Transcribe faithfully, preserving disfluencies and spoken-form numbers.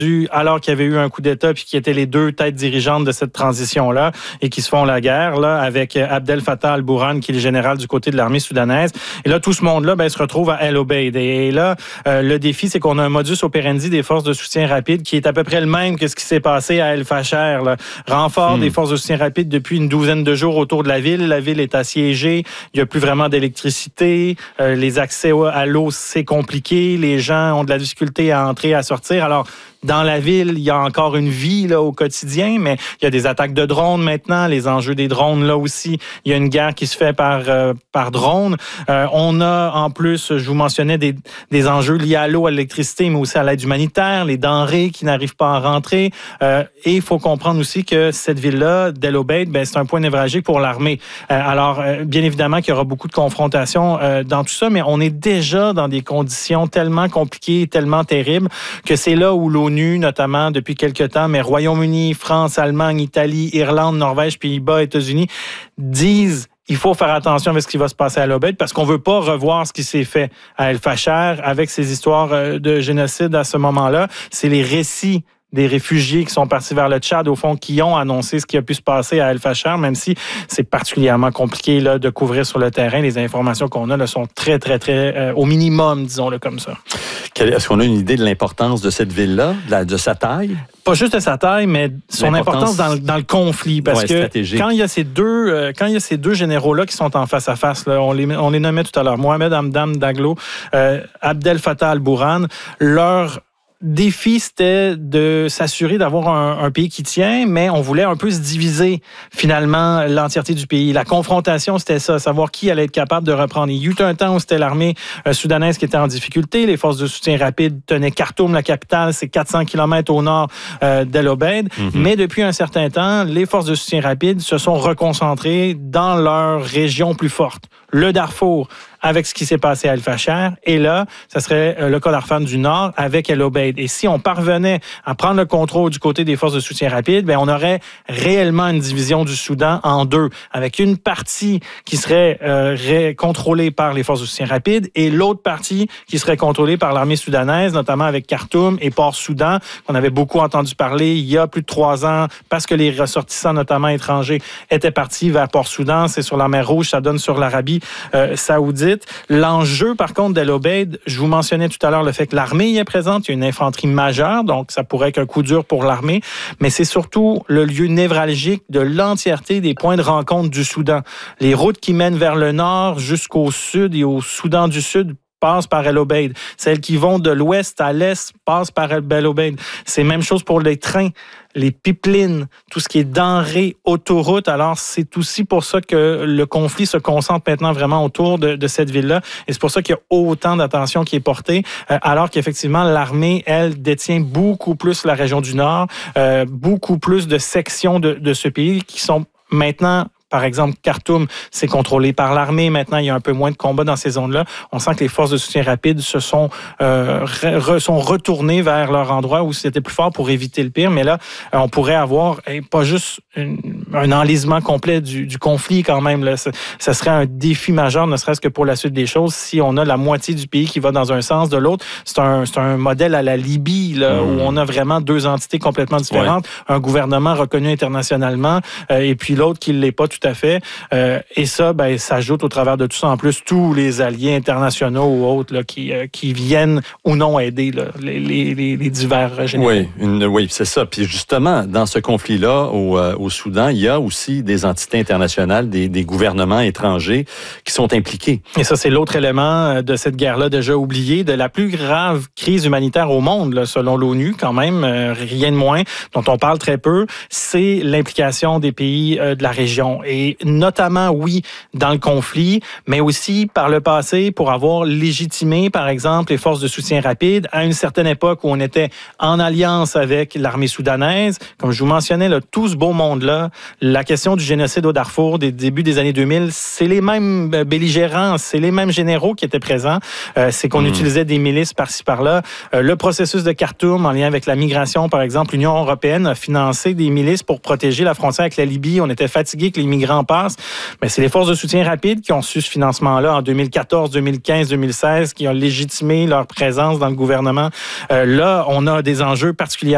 alors qu'il y avait eu un coup d'État puis qui étaient les deux têtes dirigeantes de cette transition-là et qui se font la guerre là avec Abdel Fattah al-Burhan qui est le général du côté de l'armée soudanaise. Et là, tout ce monde-là ben, se retrouve à El Obeid. Et, et là, euh, le défi, c'est qu'on a un modus operandi des forces de soutien rapide qui est à peu près le même que ce qui s'est passé à El Fasher. Là. Renfort hmm. des forces de soutien rapide depuis une douzaine de jours autour de la ville. La ville est assiégée. Il n'y a plus vraiment d'électricité. Euh, les accès à l'eau, c'est compliqué. Les gens ont de la difficulté à entrer, à sortir. Alors, dans la ville, il y a encore une vie là au quotidien, mais il y a des attaques de drones maintenant, les enjeux des drones là aussi. Il y a une guerre qui se fait par euh, par drone. Euh, on a en plus, je vous mentionnais des des enjeux liés à l'eau, à l'électricité, mais aussi à l'aide humanitaire, les denrées qui n'arrivent pas à rentrer. Euh, et il faut comprendre aussi que cette ville-là, d'El Obeid, ben c'est un point névralgique pour l'armée. Euh, alors, euh, bien évidemment qu'il y aura beaucoup de confrontations euh, dans tout ça, mais on est déjà dans des conditions tellement compliquées, tellement terribles que c'est là où l'ONU notamment depuis quelque temps, mais Royaume-Uni, France, Allemagne, Italie, Irlande, Norvège, Pays-Bas, États-Unis, disent il faut faire attention avec ce qui va se passer à El Obeid parce qu'on veut pas revoir ce qui s'est fait à El Fasher avec ces histoires de génocide à ce moment-là. C'est les récits des réfugiés qui sont partis vers le Tchad, au fond, qui ont annoncé ce qui a pu se passer à El Fasher, même si c'est particulièrement compliqué là, de couvrir sur le terrain. Les informations qu'on a là, sont très, très, très, euh, au minimum, disons-le comme ça. Est-ce qu'on a une idée de l'importance de cette ville-là, de, la, de sa taille? Pas juste de sa taille, mais son importance dans, dans le conflit. Parce ouais, que stratégique. quand il y a ces deux, euh, quand il y a ces deux généraux-là qui sont en face à face, là, on les, on les nommait tout à l'heure, Mohamed Hamdan Daglo, euh, Abdel Fattah al-Burhan, leur défi, c'était de s'assurer d'avoir un, un pays qui tient, mais on voulait un peu se diviser, finalement, l'entièreté du pays. La confrontation, c'était ça, savoir qui allait être capable de reprendre. Il y a eu un temps où c'était l'armée euh, soudanaise qui était en difficulté. Les forces de soutien rapide tenaient Khartoum, la capitale, c'est quatre cents kilomètres au nord euh, d'El Obeid. Mm-hmm. Mais depuis un certain temps, les forces de soutien rapide se sont reconcentrées dans leur région plus forte. Le Darfour, avec ce qui s'est passé à El Fasher. Et là, ça serait le Kordofan du Nord avec El Obeid. Et si on parvenait à prendre le contrôle du côté des forces de soutien rapide, ben on aurait réellement une division du Soudan en deux, avec une partie qui serait euh, ré- contrôlée par les forces de soutien rapide et l'autre partie qui serait contrôlée par l'armée soudanaise, notamment avec Khartoum et Port-Soudan, qu'on avait beaucoup entendu parler il y a plus de trois ans, parce que les ressortissants, notamment étrangers, étaient partis vers Port-Soudan. C'est sur la mer Rouge, ça donne sur l'Arabie euh, saoudite. L'enjeu, par contre, d'El Obeid, je vous mentionnais tout à l'heure le fait que l'armée y est présente, il y a une infanterie majeure, donc ça pourrait être un coup dur pour l'armée, mais c'est surtout le lieu névralgique de l'entièreté des points de rencontre du Soudan. Les routes qui mènent vers le nord jusqu'au sud et au Soudan du Sud passent par El Obeid. Celles qui vont de l'ouest à l'est passent par El Obeid. C'est la même chose pour les trains, les pipelines, tout ce qui est denrées, autoroutes. Alors, c'est aussi pour ça que le conflit se concentre maintenant vraiment autour de, de cette ville-là. Et c'est pour ça qu'il y a autant d'attention qui est portée, euh, alors qu'effectivement, l'armée, elle, détient beaucoup plus la région du Nord, euh, beaucoup plus de sections de, de ce pays qui sont maintenant... Par exemple, Khartoum, c'est contrôlé par l'armée. Maintenant, il y a un peu moins de combats dans ces zones-là. On sent que les forces de soutien rapide se sont, euh, re, sont retournées vers leur endroit où c'était plus fort pour éviter le pire. Mais là, on pourrait avoir eh, pas juste une, un enlisement complet du, du conflit quand même. Là. Ça, ça serait un défi majeur, ne serait-ce que pour la suite des choses, si on a la moitié du pays qui va dans un sens, de l'autre. C'est un, c'est un modèle à la Libye, là, mmh. où on a vraiment deux entités complètement différentes. Ouais. Un gouvernement reconnu internationalement euh, et puis l'autre qui ne l'est pas tout à fait. Euh, et ça, ben, s'ajoute au travers de tout ça, en plus, tous les alliés internationaux ou autres là, qui, euh, qui viennent ou non aider là, les, les, les divers généraux. Oui, une, oui, c'est ça. Puis justement, dans ce conflit-là, au, euh, au Soudan, il y a aussi des entités internationales, des, des gouvernements étrangers qui sont impliqués. Et ça, c'est l'autre élément de cette guerre-là déjà oublié, de la plus grave crise humanitaire au monde, là, selon l'ONU, quand même, euh, rien de moins, dont on parle très peu, c'est l'implication des pays euh, de la région. Et notamment, oui, dans le conflit, mais aussi par le passé pour avoir légitimé, par exemple, les forces de soutien rapide à une certaine époque où on était en alliance avec l'armée soudanaise. Comme je vous mentionnais, là, tout ce beau monde-là, la question du génocide au Darfour des débuts des années deux mille, c'est les mêmes belligérants, c'est les mêmes généraux qui étaient présents. Euh, c'est qu'on mmh. utilisait des milices par-ci, par-là. Euh, le processus de Khartoum, en lien avec la migration, par exemple, l'Union européenne a financé des milices pour protéger la frontière avec la Libye. On était fatigués que les migrants passent. Mais c'est les forces de soutien rapide qui ont su ce financement-là en deux mille quatorze, deux mille quinze, deux mille seize, qui ont légitimé leur présence dans le gouvernement. Euh, là, on a des enjeux particulièrement